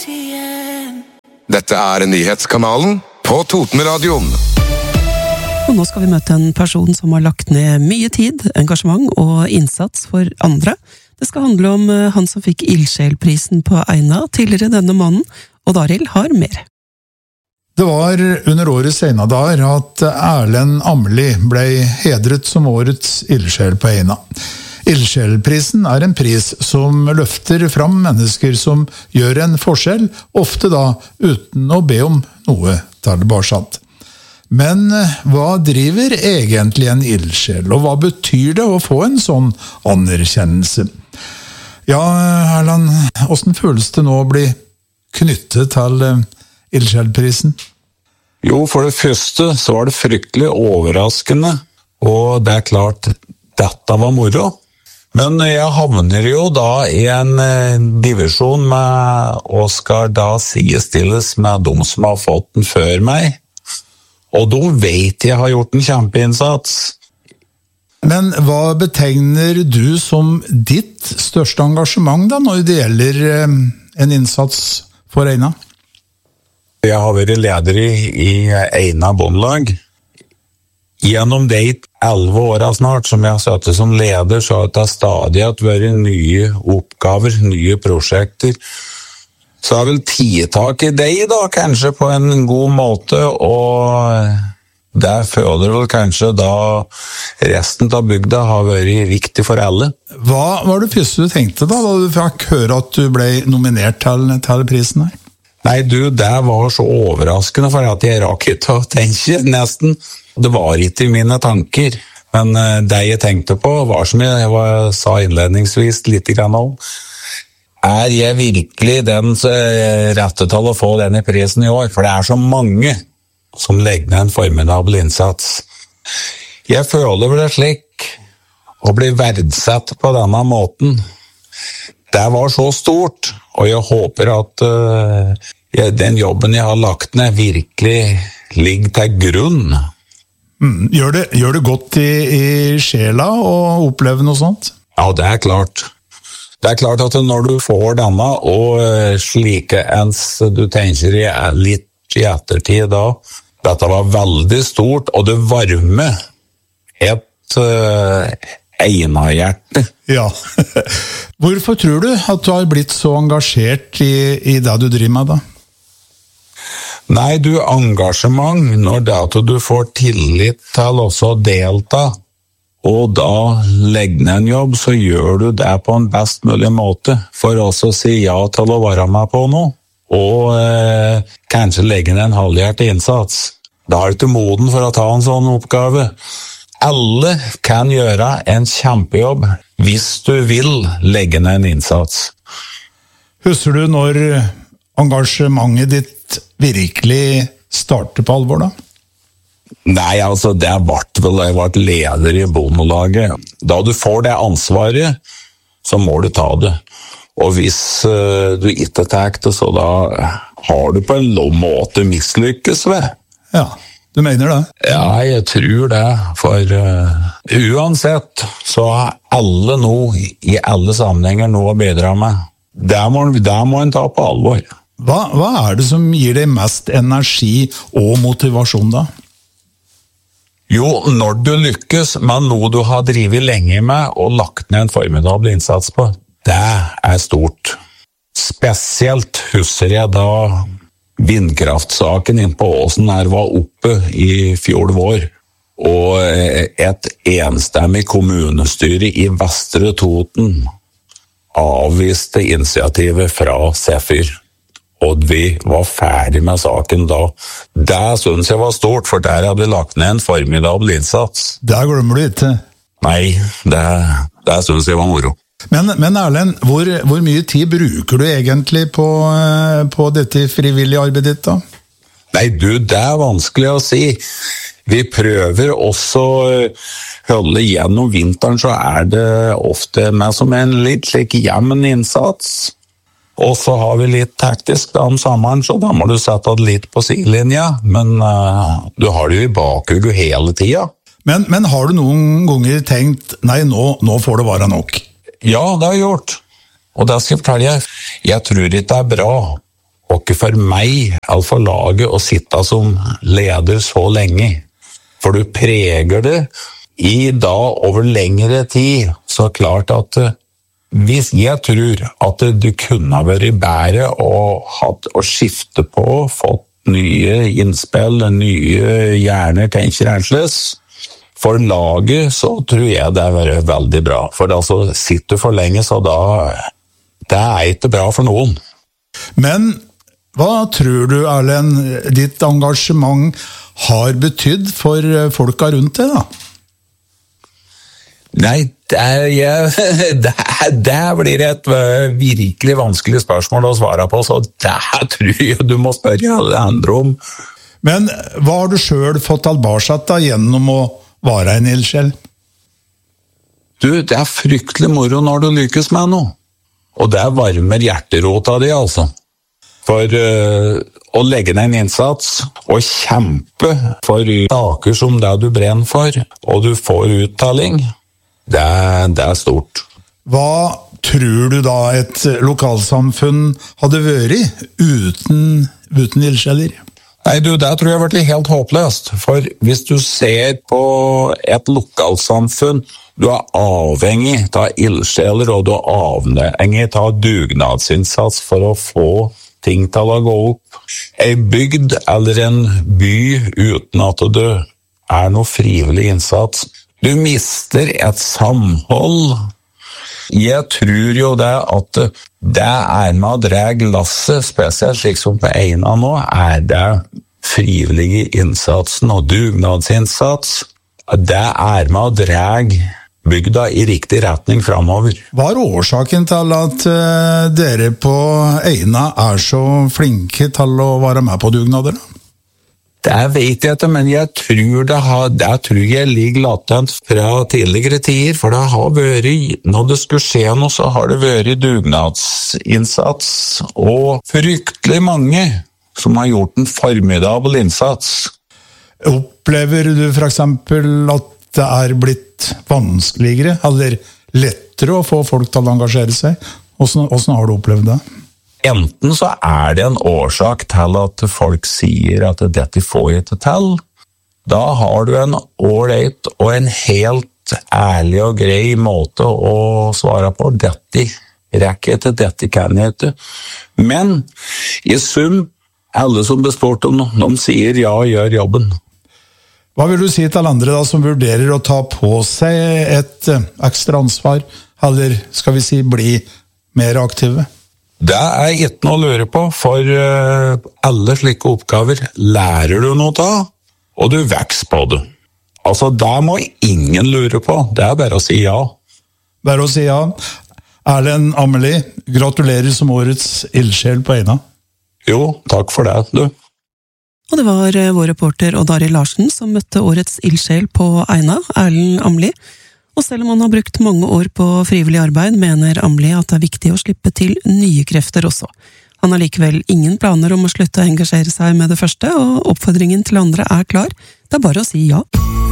Dette nyhetskanalen på Totenradioen. Og nå skal vi møte en person som har lagt ned mye tid, engasjement og innsats for andre. Det skal handle om han som fikk Ildsjelprisen på Eina tidligere denne måneden, og Daril har mer. Det var under årets Eina-dager at Erlend Amli ble hedret som årets ildsjel på Eina. Ildsjelprisen en pris som løfter fram mennesker som gjør en forskjell, ofte da uten å be om noe tilbake. Men hva driver egentlig en ildsjel, og hva betyr det å få en sånn anerkjennelse? Ja, Erland, hvordan føles det nå å bli knyttet til ildsjelprisen? Jo, for det første så var det fryktelig overraskende, og det klart, dette var moro. Men jeg havner jo da i en divisjon med, og skal da sidestilles med de som har fått den før meg. Og de vet jeg har gjort en kjempeinnsats. Men hva betegner du som ditt største engasjement da, når det gjelder en innsats for Eina? Jeg har vært leder i Eina Bondelag. Gjennom de 11 årene snart som jeg har sittet som leder, så har det stadig vært nye oppgaver, nye prosjekter. Så har vel tidtak i deg da, kanskje på en god måte, og der føler vel kanskje da resten av bygda har vært viktig for alle. Hva var det første du tenkte da du fikk høre at du ble nominert til prisen her? Nei, det var så overraskende for at jeg rakk ikke å tenke nesten. Det var ikke i mine tanker, men det jeg tenkte på var som jeg sa innledningsvis litt grann om. Jeg virkelig den rette til å få denne prisen i år? For det så mange som legger ned en formidabel innsats. Jeg føler det slik å bli verdsatt på denne måten. Det var så stort, og jeg håper at den jobben jeg har lagt ned virkelig ligger til grunn. Gjør det godt i sjela å oppleve noe sånt? Ja, det klart. Det klart at når du får denne, og slike ens du tenker litt i ettertid da, dette var veldig stort, og det varmer et Eina-hjerte. Ja. Hvorfor tror du at du har blitt så engasjert i det du driver med da? Nei, engasjement, når det at du får tillit til også å delta, og da legge ned en jobb, så gjør du det på en best mulig måte, for også å si ja til å være med på noe, og kanskje legge ned en halvhjertet innsats. Da du ikke moden for å ta en sånn oppgave. Alle kan gjøre en kjempejobb hvis du vil legge ned en innsats. Husker du når engasjementet ditt virkelig starter på alvor da? Nei, altså det jeg ble leder i Bondelaget. Da du får det ansvaret, så må du ta det. Og hvis du ikke tar det, så da har du på en måte mislykkes ved. Ja, du mener det? Ja, jeg tror det. For uansett så har alle noe, i alle sammenhenger, noe å bidra med. Det må en ta på alvor. Hva det som gir deg mest energi og motivasjon da? Jo, når du lykkes med noe du har drivet lenge med og lagt ned en formidabel innsats på, det stort. Spesielt husker jeg da vindkraftsaken inn på Åsen her var oppe i fjor vår, og et enstemmig kommunestyre i Vestre Toten avviste initiativet fra Sefyr. Og vi var ferdig med saken da. Det synes jeg var stort, for der hadde vi lagt ned en formidabel innsats. Det glemmer du ikke. Nei, det synes jeg var moro. Men Erlend, hvor mye tid bruker du egentlig på dette frivillige arbeidet ditt da? Nei, det vanskelig å si. Vi prøver også holde gjennom vinteren, så det ofte med som en litt slik jevn innsats. Og så har vi litt taktisk da om sommeren, så da må du sette det litt på sidelinja, men du har det jo i bakhuget hele tiden. Men har du noen ganger tenkt, nei, nå får det være nok? Ja, det har jeg gjort. Og det skal jeg fortelle deg, jeg tror ikke det bra og ikke for meg, eller for laget, å sitte som leder så lenge. For du preger det i dag over lengre tid, så klart at hvis jeg tror at du kunne vært bedre og hatt å skifte på, fått nye innspill, nye hjerner, tenker annerledes, for laget så tror jeg det vært veldig bra. For altså, sitter du for lenge, så da det ikke bra for noen. Men hva tror du, Erlend, ditt engasjement har betydd for folka rundt deg da? Nei, det blir et virkelig vanskelig spørsmål å svare på, så det tror jeg du må spørre alle andre om. Men hva har du selv fått tilbake da gjennom å være en ildsjel? Du, det fryktelig moro når du lykkes med noe. Og det varmer hjerterota di, altså. For å legge ned en innsats og kjempe for saker som det du brenner for, og du får uttelling, det stort. Hva tror du da et lokalsamfunn hadde vært uten ildsjeler? Nei, du, det tror jeg har vært helt håpløst. For hvis du ser på et lokalsamfunn, du avhengig av ildsjeler, og du avhengig av dugnadsinnsats for å få ting til å gå opp. En bygd eller en by uten at det noe frivillig innsats. Du mister et samhold. Jeg tror jo det at det med å dra lasset, spesielt slik som på Eina nå, det frivillige innsatsen og dugnadsinnsats. Det med å dra bygda i riktig retning fremover. Hva årsaken til at dere på Eina så flinke til å være med på dugnader? Det vet jeg ikke, men jeg tror det tror jeg ligger latent fra tidligere tider, for det har vært, når det skulle skje noe, så har det vært dugnadsinnsats, og fryktelig mange som har gjort en formidabel innsats. Opplever du for eksempel at det blitt vanskeligere, eller lettere å få folk til å engasjere seg? Hvordan har du opplevd det? Enten så det en årsak til at folk sier at dette får jeg ikke til. Da har du en ålreit og en helt ærlig og grei måte å svare på. Dette rekker jeg ikke, dette kan jeg ikke. Men i sum, alle som blir spurt om noe, de sier ja, gjør jobben. Hva vil du si til andre da, som vurderer å ta på seg et ekstra ansvar, eller skal vi si bli mer aktive? Det ikke noe å lure på, for alle slike oppgaver lærer du noe av, og du vokser på det. Altså, det må ingen lure på, det bare å si ja. Bare å si ja. Erlend Amelie, gratulerer som årets ildsjel på Eina. Jo, takk for det, du. Og det var vår reporter Odd Arild Larsen som møtte årets ildsjel på Eina, Erlend Amelie. Og selv om han har brukt mange år på frivillig arbeid, mener Amelie at det viktig å slippe til nye krefter også. Han har likevel ingen planer om å slutte å engasjere seg med det første, og oppfordringen til andre klar. Det bare å si ja.